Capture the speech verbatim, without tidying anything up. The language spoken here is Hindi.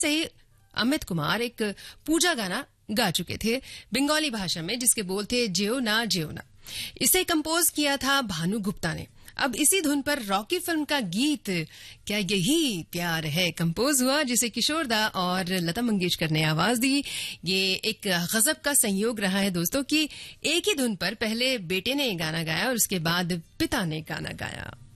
से ही अमित कुमार एक पूजा गाना गा चुके थे बंगाली भाषा में, जिसके बोल थे जियो ना जियो ना। इसे कंपोज किया था भानु गुप्ता ने। अब इसी धुन पर रॉकी फिल्म का गीत क्या यही प्यार है कंपोज हुआ, जिसे किशोर दा और लता मंगेशकर ने आवाज दी। ये एक गजब का संयोग रहा है दोस्तों कि एक ही धुन पर पहले बेटे ने गाना गाया और उसके बाद पिता ने गाना गाया।